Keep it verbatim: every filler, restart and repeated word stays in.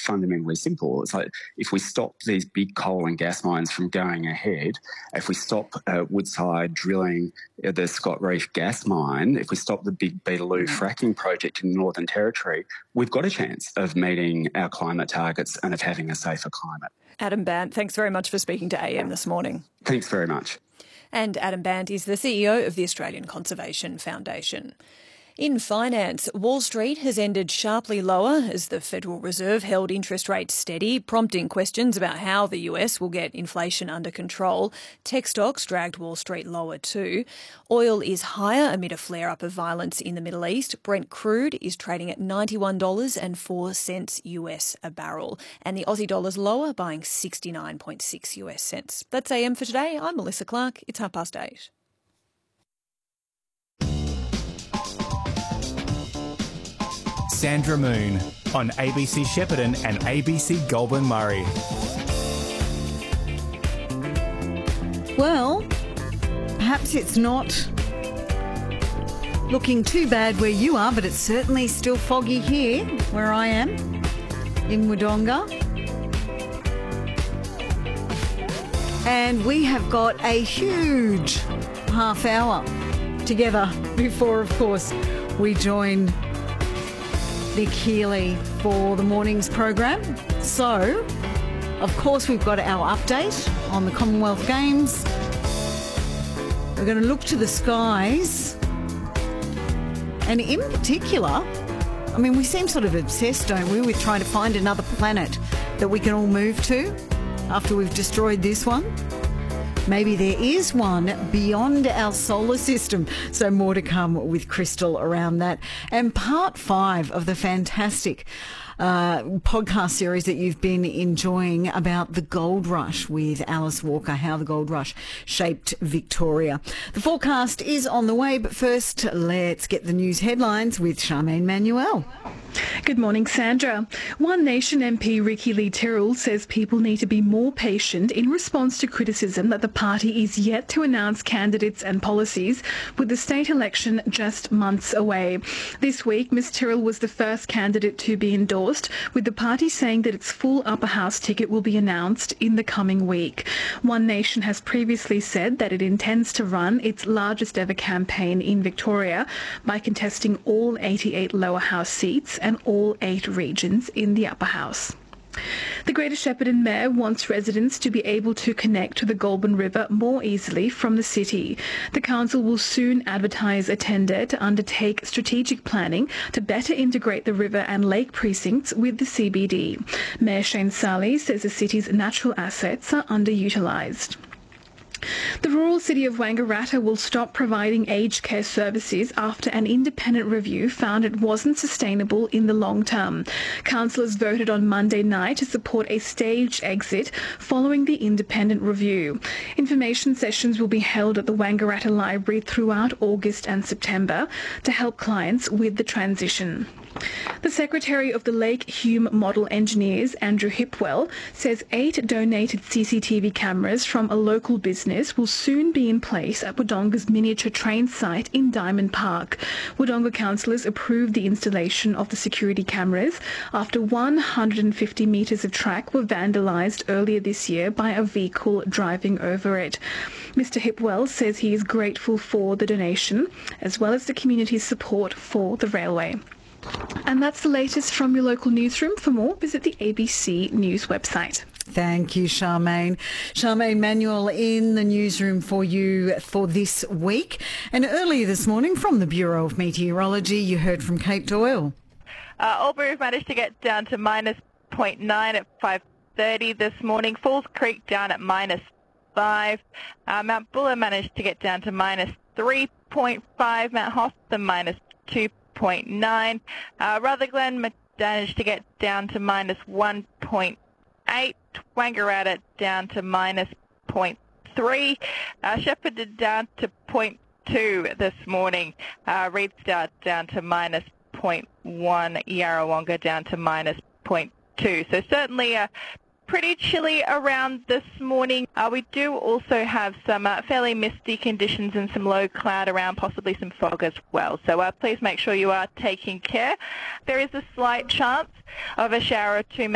fundamentally simple. It's like if we stop these big coal and gas mines from going ahead, if we stop uh, Woodside drilling uh, the Scott Reef gas mine, if we stop the big Beetaloo fracking project in the Northern Territory, we've got a chance of meeting our climate targets and of having a safer climate. Adam Bandt, thanks very much for speaking to A M this morning. Thanks very much. And Adam Bandt is the C E O of the Australian Conservation Foundation. In finance, Wall Street has ended sharply lower as the Federal Reserve held interest rates steady, prompting questions about how the U S will get inflation under control. Tech stocks dragged Wall Street lower too. Oil is higher amid a flare-up of violence in the Middle East. Brent crude is trading at ninety-one dollars and four cents U S a barrel. And the Aussie dollar's lower, buying sixty-nine point six U S cents. That's A M for today. I'm Melissa Clark. It's half past eight. Sandra Moon on A B C Shepparton and A B C Goulburn Murray. Well, perhaps it's not looking too bad where you are, but it's certainly still foggy here where I am in Wodonga. And we have got a huge half hour together before, of course, we join Nick Healy for the morning's program. So, of course, we've got our update on the Commonwealth Games. We're going to look to the skies. And in particular, I mean, we seem sort of obsessed, don't we, with trying to find another planet that we can all move to after we've destroyed this one. Maybe there is one beyond our solar system. So more to come with Crystal around that. And part five of the fantastic uh, podcast series that you've been enjoying about the gold rush with Alice Walker, how the gold rush shaped Victoria. The forecast is on the way, but first let's get the news headlines with Charmaine Manuel. Good morning, Sandra. One Nation M P Ricky Lee-Tyrrell says people need to be more patient in response to criticism that the party is yet to announce candidates and policies, with the state election just months away. This week, Miz Tyrrell was the first candidate to be endorsed, with the party saying that its full upper house ticket will be announced in the coming week. One Nation has previously said that it intends to run its largest ever campaign in Victoria by contesting all eighty-eight lower house seats and all eight regions in the upper house. The Greater Shepparton Mayor wants residents to be able to connect to the Goulburn River more easily from the city. The council will soon advertise a tender to undertake strategic planning to better integrate the river and lake precincts with the C B D. Mayor Shane Salley says the city's natural assets are underutilised. The rural city of Wangaratta will stop providing aged care services after an independent review found it wasn't sustainable in the long term. Councillors voted on Monday night to support a staged exit following the independent review. Information sessions will be held at the Wangaratta Library throughout August and September to help clients with the transition. The Secretary of the Lake Hume Model Engineers, Andrew Hipwell, says eight donated C C T V cameras from a local business will soon be in place at Wodonga's miniature train site in Diamond Park. Wodonga councillors approved the installation of the security cameras after one hundred fifty metres of track were vandalised earlier this year by a vehicle driving over it. Mister Hipwell says he is grateful for the donation as well as the community's support for the railway. And that's the latest from your local newsroom. For more, visit the A B C News website. Thank you, Charmaine. Charmaine Manuel in the newsroom for you for this week. And earlier this morning from the Bureau of Meteorology, you heard from Kate Doyle. Uh, Albury managed to get down to minus zero point nine at five thirty this morning. Falls Creek down at minus five. Uh, Mount Buller managed to get down to minus three point five. Mount Hotham minus two point nine. Uh, Rutherglen managed to get down to minus one point eight. Wangaratta down to minus zero point three. Uh, Shepparton down to zero point two this morning. Uh, Reedstart down to minus zero point one. Yarrawonga down to minus zero point two. So certainly a pretty chilly around this morning. Uh, we do also have some uh, fairly misty conditions and some low cloud around, possibly some fog as well. So uh, please make sure you are taking care. There is a slight chance of a shower or two